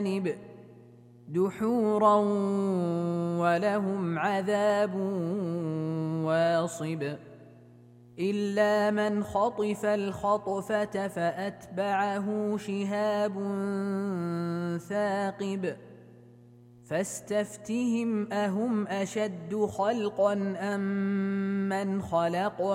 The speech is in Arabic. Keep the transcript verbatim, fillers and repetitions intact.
دحورا ولهم عذاب واصب إلا من خطف الخطفة فأتبعه شهاب ثاقب فاستفتهم أهم أشد خلقا أم من خلقنا